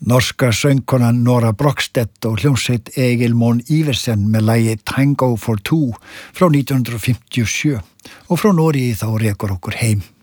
Norska söngkonan Nora Brogstedt og hljómsveit Egil Mon Iversen með lagi Tango for Two frá 1957 og frá Noregi þá rekur okkur heim